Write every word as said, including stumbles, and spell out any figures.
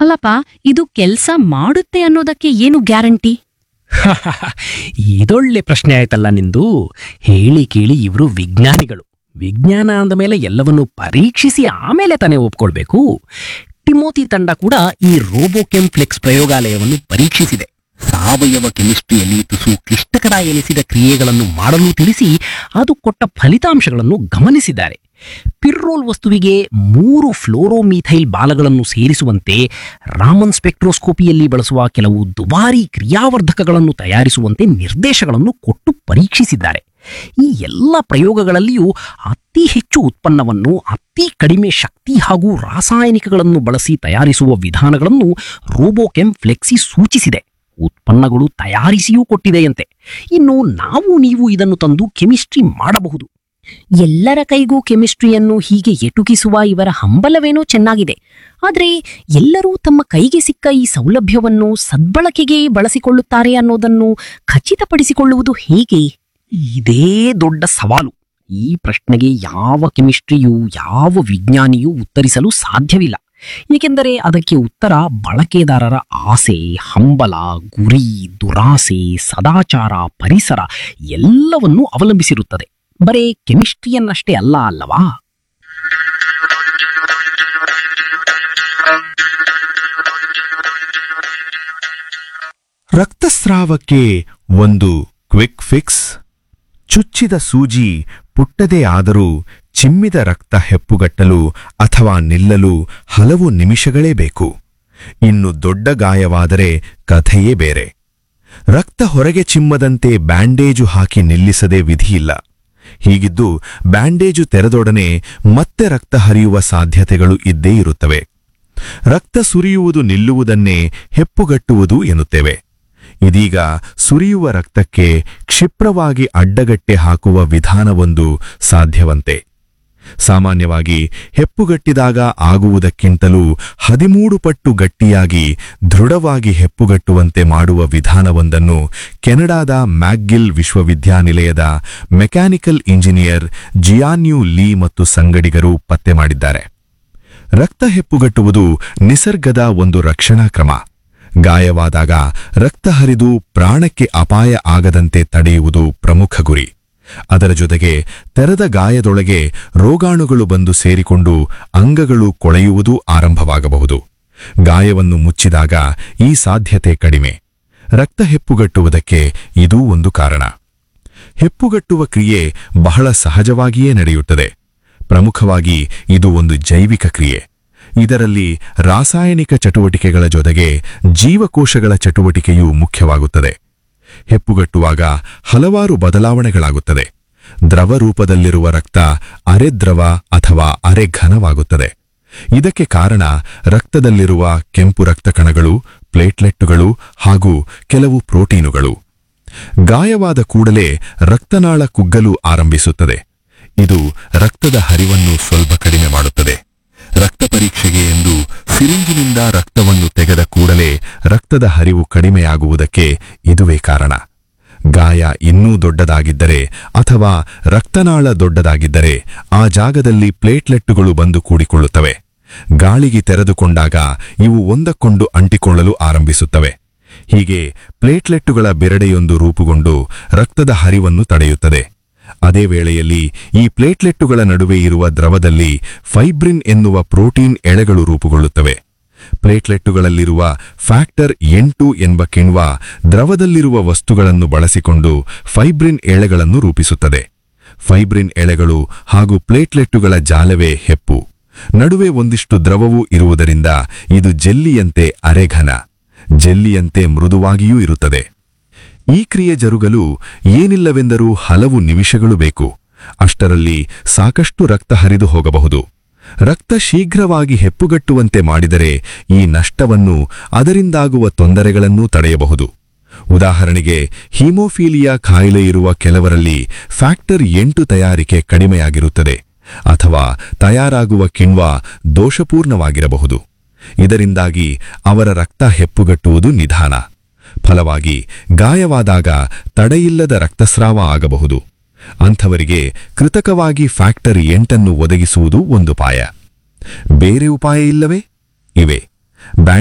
ಅಲ್ಲಪ್ಪ, ಇದು ಕೆಲ್ಸ ಮಾಡುತ್ತೆ ಅನ್ನೋದಕ್ಕೆ ಏನು ಗ್ಯಾರಂಟಿ? ಇದೊಳ್ಳೆ ಪ್ರಶ್ನೆ ಆಯ್ತಲ್ಲ ನಿಂದು. ಹೇಳಿ ಕೇಳಿ ಇವರು ವಿಜ್ಞಾನಿಗಳು. ವಿಜ್ಞಾನ ಅಂದ ಮೇಲೆ ಎಲ್ಲವನ್ನೂ ಪರೀಕ್ಷಿಸಿ ಆಮೇಲೆ ತಾನೇ ಒಪ್ಕೊಳ್ಬೇಕು. ಟಿಮೋತಿ ತಂಡ ಕೂಡ ಈ ರೋಬೋಕೆಮ್ ಫ್ಲೆಕ್ಸ್ ಪ್ರಯೋಗಾಲಯವನ್ನು ಪರೀಕ್ಷಿಸಿದೆ. ಸಾವಯವ ಕೆಮಿಸ್ಟ್ರಿಯಲ್ಲಿ ತುಸು ಕ್ಲಿಷ್ಟಕರ ಎನಿಸಿದ ಕ್ರಿಯೆಗಳನ್ನು ಮಾಡಲು ತಿಳಿಸಿ ಅದು ಕೊಟ್ಟ ಫಲಿತಾಂಶಗಳನ್ನು ಗಮನಿಸಿದ್ದಾರೆ. ಪಿರ್ರೋಲ್ ವಸ್ತುವಿಗೆ ಮೂರು ಫ್ಲೋರೋಮೀಥೈಲ್ ಬಾಲಗಳನ್ನು ಸೇರಿಸುವಂತೆ, ರಾಮನ್ ಸ್ಪೆಕ್ಟ್ರೋಸ್ಕೋಪಿಯಲ್ಲಿ ಬಳಸುವ ಕೆಲವು ದುಬಾರಿ ಕ್ರಿಯಾವರ್ಧಕಗಳನ್ನು ತಯಾರಿಸುವಂತೆ ನಿರ್ದೇಶಗಳನ್ನು ಕೊಟ್ಟು ಪರೀಕ್ಷಿಸಿದ್ದಾರೆ. ಈ ಎಲ್ಲ ಪ್ರಯೋಗಗಳಲ್ಲಿಯೂ ಅತಿ ಹೆಚ್ಚು ಉತ್ಪನ್ನವನ್ನು ಅತಿ ಕಡಿಮೆ ಶಕ್ತಿ ಹಾಗೂ ರಾಸಾಯನಿಕಗಳನ್ನು ಬಳಸಿ ತಯಾರಿಸುವ ವಿಧಾನಗಳನ್ನು ರೋಬೋಕೆಮ್ ಫ್ಲೆಕ್ಸಿ ಸೂಚಿಸಿದೆ. ಉತ್ಪನ್ನಗಳು ತಯಾರಿಸಿಯೂ ಕೊಟ್ಟಿದೆಯಂತೆ. ಇನ್ನು ನಾವು ನೀವು ಇದನ್ನು ತಂದು ಕೆಮಿಸ್ಟ್ರಿ ಮಾಡಬಹುದು. ಎಲ್ಲರ ಕೈಗೂ ಕೆಮಿಸ್ಟ್ರಿಯನ್ನು ಹೀಗೆ ಎಟುಕಿಸುವ ಇವರ ಹಂಬಲವೇನೋ ಚೆನ್ನಾಗಿದೆ. ಆದರೆ ಎಲ್ಲರೂ ತಮ್ಮ ಕೈಗೆ ಸಿಕ್ಕ ಈ ಸೌಲಭ್ಯವನ್ನು ಸದ್ಬಳಕೆಗೆ ಬಳಸಿಕೊಳ್ಳುತ್ತಾರೆ ಅನ್ನೋದನ್ನು ಖಚಿತಪಡಿಸಿಕೊಳ್ಳುವುದು ಹೇಗೆ? ಇದೇ ದೊಡ್ಡ ಸವಾಲು. ಈ ಪ್ರಶ್ನೆಗೆ ಯಾವ ಕೆಮಿಸ್ಟ್ರಿಯೂ ಯಾವ ವಿಜ್ಞಾನಿಯೂ ಉತ್ತರಿಸಲು ಸಾಧ್ಯವಿಲ್ಲ. ಏಕೆಂದರೆ ಅದಕ್ಕೆ ಉತ್ತರ ಬಳಕೆದಾರರ ಆಸೆ, ಹಂಬಲ, ಗುರಿ, ದುರಾಸೆ, ಸದಾಚಾರ, ಪರಿಸರ ಎಲ್ಲವನ್ನೂ ಅವಲಂಬಿಸಿರುತ್ತದೆ. ಬರೇ ಕೆಮಿಸ್ಟ್ರಿಯನ್ನಷ್ಟೇ ಅಲ್ಲ ಅಲ್ಲವಾ? ರಕ್ತಸ್ರಾವಕ್ಕೆ ಒಂದು ಕ್ವಿಕ್ ಫಿಕ್ಸ್. ಚುಚ್ಚಿದ ಸೂಜಿ ಪುಟ್ಟದೇ ಆದರೂ ಚಿಮ್ಮಿದ ರಕ್ತ ಹೆಪ್ಪುಗಟ್ಟಲು ಅಥವಾ ನಿಲ್ಲಲು ಹಲವು ನಿಮಿಷಗಳೇ ಬೇಕು. ಇನ್ನು ದೊಡ್ಡ ಗಾಯವಾದರೆ ಕಥೆಯೇ ಬೇರೆ. ರಕ್ತ ಹೊರಗೆ ಚಿಮ್ಮದಂತೆ ಬ್ಯಾಂಡೇಜು ಹಾಕಿ ನಿಲ್ಲಿಸದೆ ವಿಧಿಯಿಲ್ಲ. ಹೀಗಿದ್ದು ಬ್ಯಾಂಡೇಜು ತೆರೆದೊಡನೆ ಮತ್ತೆ ರಕ್ತ ಹರಿಯುವ ಸಾಧ್ಯತೆಗಳು ಇದ್ದೇ ಇರುತ್ತವೆ. ರಕ್ತ ಸುರಿಯುವುದು ನಿಲ್ಲುವುದನ್ನೇ ಹೆಪ್ಪುಗಟ್ಟುವುದು ಎನ್ನುತ್ತೇವೆ. ಇದೀಗ ಸುರಿಯುವ ರಕ್ತಕ್ಕೆ ಕ್ಷಿಪ್ರವಾಗಿ ಅಡ್ಡಗಟ್ಟೆ ಹಾಕುವ ವಿಧಾನವೊಂದು ಸಾಧ್ಯವಂತೆ. ಸಾಮಾನ್ಯವಾಗಿ ಹೆಪ್ಪುಗಟ್ಟಿದಾಗ ಆಗುವುದಕ್ಕಿಂತಲೂ ಹದಿಮೂರು ಪಟ್ಟು ಗಟ್ಟಿಯಾಗಿ ದೃಢವಾಗಿ ಹೆಪ್ಪುಗಟ್ಟುವಂತೆ ಮಾಡುವ ವಿಧಾನವೊಂದನ್ನು ಕೆನಡಾದ ಮ್ಯಾಕ್ಗಿಲ್ ವಿಶ್ವವಿದ್ಯಾನಿಲಯದ ಮೆಕ್ಯಾನಿಕಲ್ ಇಂಜಿನಿಯರ್ ಜಿಯಾನ್ಯು ಲೀ ಮತ್ತು ಸಂಗಡಿಗರು ಪತ್ತೆ ಮಾಡಿದ್ದಾರೆ. ರಕ್ತ ಹೆಪ್ಪುಗಟ್ಟುವುದು ನಿಸರ್ಗದ ಒಂದು ರಕ್ಷಣಾ ಕ್ರಮ. ಗಾಯವಾದಾಗ ರಕ್ತ ಹರಿದು ಪ್ರಾಣಕ್ಕೆ ಅಪಾಯ ಆಗದಂತೆ ತಡೆಯುವುದು ಪ್ರಮುಖ ಗುರಿ. ಅದರ ಜೊತೆಗೆ ತೆರೆದ ಗಾಯದೊಳಗೆ ರೋಗಾಣುಗಳು ಬಂದು ಸೇರಿಕೊಂಡು ಅಂಗಗಳು ಕೊಳೆಯುವುದೂ ಆರಂಭವಾಗಬಹುದು. ಗಾಯವನ್ನು ಮುಚ್ಚಿದಾಗ ಈ ಸಾಧ್ಯತೆ ಕಡಿಮೆ. ರಕ್ತ ಹೆಪ್ಪುಗಟ್ಟುವುದಕ್ಕೆ ಇದೂ ಒಂದು ಕಾರಣ. ಹೆಪ್ಪುಗಟ್ಟುವ ಕ್ರಿಯೆ ಬಹಳ ಸಹಜವಾಗಿಯೇ ನಡೆಯುತ್ತದೆ. ಪ್ರಮುಖವಾಗಿ ಇದು ಒಂದು ಜೈವಿಕ ಕ್ರಿಯೆ. ಇದರಲ್ಲಿ ರಾಸಾಯನಿಕ ಚಟುವಟಿಕೆಗಳ ಜೊತೆಗೆ ಜೀವಕೋಶಗಳ ಚಟುವಟಿಕೆಯೂ ಮುಖ್ಯವಾಗುತ್ತದೆ. ಹೆಪ್ಪುಗಟ್ಟುವಾಗ ಹಲವಾರು ಬದಲಾವಣೆಗಳಾಗುತ್ತದೆ. ದ್ರವ ರೂಪದಲ್ಲಿರುವ ರಕ್ತ ಅರೆದ್ರವ ಅಥವಾ ಅರೆಘನವಾಗುತ್ತದೆ. ಇದಕ್ಕೆ ಕಾರಣ ರಕ್ತದಲ್ಲಿರುವ ಕೆಂಪು ರಕ್ತ ಕಣಗಳು, ಪ್ಲೇಟ್ಲೆಟ್ಟುಗಳು ಹಾಗೂ ಕೆಲವು ಪ್ರೋಟೀನುಗಳು. ಗಾಯವಾದ ಕೂಡಲೇ ರಕ್ತನಾಳ ಕುಗ್ಗಲು ಆರಂಭಿಸುತ್ತದೆ. ಇದು ರಕ್ತದ ಹರಿವನ್ನು ಸ್ವಲ್ಪ ಕಡಿಮೆ ಮಾಡುತ್ತದೆ. ರಕ್ತ ಪರೀಕ್ಷೆಗೆ ಎಂದು ಸಿರಿಂಜಿನಿಂದ ರಕ್ತವನ್ನು ತೆಗೆದ ಕೂಡಲೇ ರಕ್ತದ ಹರಿವು ಕಡಿಮೆಯಾಗುವುದಕ್ಕೆ ಇದುವೇ ಕಾರಣ. ಗಾಯ ಇನ್ನೂ ದೊಡ್ಡದಾಗಿದ್ದರೆ ಅಥವಾ ರಕ್ತನಾಳ ದೊಡ್ಡದಾಗಿದ್ದರೆ ಆ ಜಾಗದಲ್ಲಿ ಪ್ಲೇಟ್ಲೆಟ್ಟುಗಳು ಬಂದು ಕೂಡಿಕೊಳ್ಳುತ್ತವೆ. ಗಾಳಿಗೆ ತೆರೆದುಕೊಂಡಾಗ ಇವು ಒಂದಕ್ಕೊಂದು ಅಂಟಿಕೊಳ್ಳಲು ಆರಂಭಿಸುತ್ತವೆ. ಹೀಗೆ ಪ್ಲೇಟ್ಲೆಟ್ಟುಗಳ ಬೆರಡೆಯೊಂದು ರೂಪುಗೊಂಡು ರಕ್ತದ ಹರಿವನ್ನು ತಡೆಯುತ್ತದೆ. ಅದೇ ವೇಳೆಯಲ್ಲಿ ಈ ಪ್ಲೇಟ್ಲೆಟ್ಟುಗಳ ನಡುವೆ ಇರುವ ದ್ರವದಲ್ಲಿ ಫೈಬ್ರಿನ್ ಎನ್ನುವ ಪ್ರೋಟೀನ್ ಎಳೆಗಳು ರೂಪುಗೊಳ್ಳುತ್ತವೆ. ಪ್ಲೇಟ್ಲೆಟ್ಟುಗಳಲ್ಲಿರುವ ಫ್ಯಾಕ್ಟರ್ ಎಂಟು ಎಂಬ ಕಿಣ್ವ ದ್ರವದಲ್ಲಿರುವ ವಸ್ತುಗಳನ್ನು ಬಳಸಿಕೊಂಡು ಫೈಬ್ರಿನ್ ಎಳೆಗಳನ್ನು ರೂಪಿಸುತ್ತದೆ. ಫೈಬ್ರಿನ್ ಎಳೆಗಳು ಹಾಗೂ ಪ್ಲೇಟ್ಲೆಟ್ಟುಗಳ ಜಾಲವೇ ಹೆಪ್ಪು. ನಡುವೆ ಒಂದಿಷ್ಟು ದ್ರವವೂ ಇರುವುದರಿಂದ ಇದು ಜೆಲ್ಲಿಯಂತೆ ಅರೆಘನ, ಜೆಲ್ಲಿಯಂತೆ ಮೃದುವಾಗಿಯೂ ಇರುತ್ತದೆ. ಈ ಕ್ರಿಯೆ ಜರುಗಲು ಏನಿಲ್ಲವೆಂದರೂ ಹಲವು ನಿಮಿಷಗಳು ಬೇಕು. ಅಷ್ಟರಲ್ಲಿ ಸಾಕಷ್ಟು ರಕ್ತ ಹರಿದು ಹೋಗಬಹುದು. ರಕ್ತ ಶೀಘ್ರವಾಗಿ ಹೆಪ್ಪುಗಟ್ಟುವಂತೆ ಮಾಡಿದರೆ ಈ ನಷ್ಟವನ್ನು, ಅದರಿಂದಾಗುವ ತೊಂದರೆಗಳನ್ನೂ ತಡೆಯಬಹುದು. ಉದಾಹರಣೆಗೆ, ಹೀಮೋಫೀಲಿಯಾ ಕಾಯಿಲೆ ಇರುವ ಕೆಲವರಲ್ಲಿ ಫ್ಯಾಕ್ಟರ್ ಎಂಟು ತಯಾರಿಕೆ ಕಡಿಮೆಯಾಗಿರುತ್ತದೆ ಅಥವಾ ತಯಾರಾಗುವ ಕಿಣ್ವ ದೋಷಪೂರ್ಣವಾಗಿರಬಹುದು. ಇದರಿಂದಾಗಿ ಅವರ ರಕ್ತ ಹೆಪ್ಪುಗಟ್ಟುವುದು ನಿಧಾನ. ಫಲವಾಗಿ ಗಾಯವಾದಾಗ ತಡೆಯಿಲ್ಲದ ರಕ್ತಸ್ರಾವ ಆಗಬಹುದು. ಅಂಥವರಿಗೆ ಕೃತಕವಾಗಿ ಫ್ಯಾಕ್ಟರ್ ಎಂಟನ್ನು ಒದಗಿಸುವುದು ಒಂದು ಉಪಾಯ. ಬೇರೆ ಉಪಾಯ ಇಲ್ಲವೇ? ಇವೆ.